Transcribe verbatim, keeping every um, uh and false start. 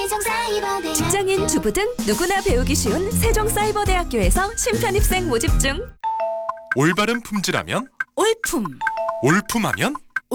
세종사이버대학교. 직장인, 주부 등 누구나 배우기 쉬운 세종사이버대학교에서 신편입생 모집 중. 올바른 품질하면 올품. 올품하면